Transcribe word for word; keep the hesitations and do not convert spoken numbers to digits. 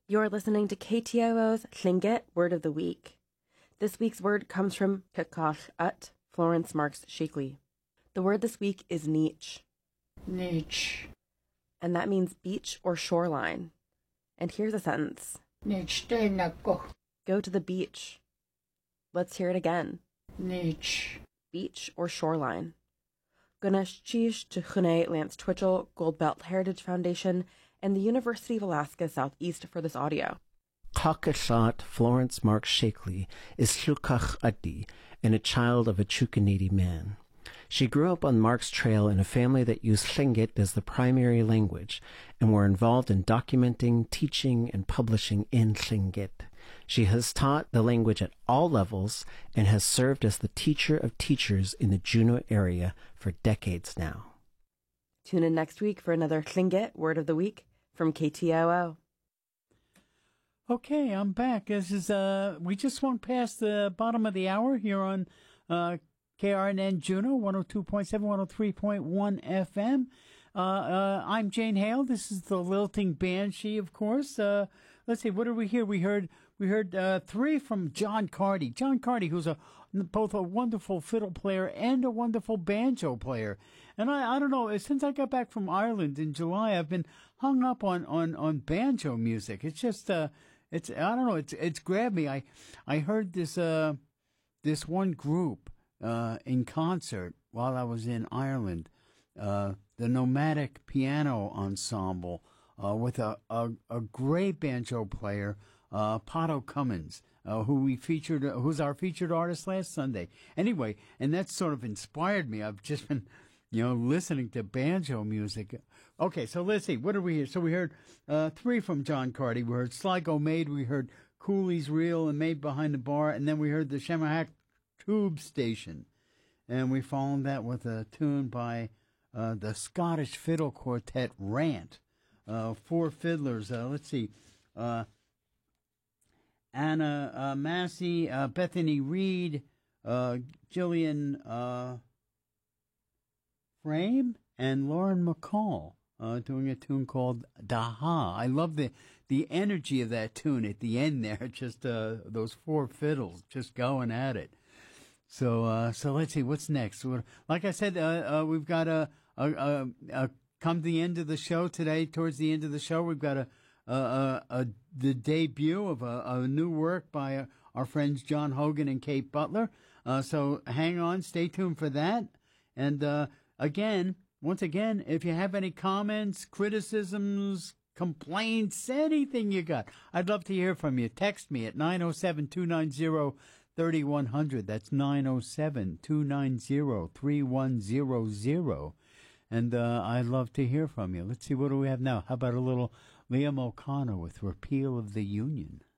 You're listening to K T O O's Tlingit Word of the Week. This week's word comes from Kakash Ut, Florence Marks Shakely. The word this week is niche. Niche. And that means beach or shoreline. And here's a sentence. Niche de nako. Go to the beach. Let's hear it again. Niche. Beach or shoreline. Ganesh Chish to Chune Lance Twitchell, Goldbelt Heritage Foundation, and the University of Alaska Southeast for this audio. Kakashat Florence Marks Shakely is Tlukach Addi and a child of a Chukanidi man. She grew up on Mark's Trail in a family that used Tlingit as the primary language and were involved in documenting, teaching, and publishing in Tlingit. She has taught the language at all levels and has served as the teacher of teachers in the Juneau area for decades now. Tune in next week for another Tlingit Word of the Week from K T O O. Okay, I'm back. This is uh, we just went past the bottom of the hour here on uh, K R N N Juneau, one oh two point seven, one oh three point one F M. Uh, uh, I'm Jane Hale. This is the Lilting Banshee, of course. Uh, let's see, what did we hear? We heard we heard uh, three from John Carty. John Carty, who's a both a wonderful fiddle player and a wonderful banjo player. And I, I don't know, since I got back from Ireland in July, I've been hung up on, on, on banjo music. It's just, uh, it's I don't know, it's it's grabbed me. I I heard this uh this one group uh in concert while I was in Ireland, uh, the Nomadic Piano Ensemble, uh, with a, a a great banjo player, uh, Pato Cummins. Uh, who we featured, uh, who's our featured artist last Sunday. Anyway, and that sort of inspired me. I've just been, you know, listening to banjo music. Okay, so let's see. What did we hear? So we heard uh, three from John Carty. We heard Sligo Maid. We heard Cooley's Reel and Made Behind the Bar. And then we heard the Shemahack Tube Station. And we followed that with a tune by uh, the Scottish Fiddle Quartet Rant. Uh, four fiddlers. Uh, let's see. Uh, Anna uh, Massey, uh, Bethany Reed, uh, Jillian uh, Frame, and Lauren McCall uh, doing a tune called Daha. I love the the energy of that tune at the end there. Just uh, those four fiddles just going at it. So uh, so let's see what's next. Like I said, uh, uh, we've got a, a, a, a come to the end of the show today. Towards the end of the show, we've got a. Uh, a, a the debut of a, a new work by uh, our friends John Hogan and Kate Butler. Uh, so hang on, stay tuned for that. And uh, again, once again, if you have any comments, criticisms, complaints, anything you got, I'd love to hear from you. Text me at nine oh seven, two nine zero, three one zero zero. That's nine oh seven, two nine zero, three one zero zero. And uh, I'd love to hear from you. Let's see, what do we have now? How about a little Liam O'Connor with Repeal of the Union?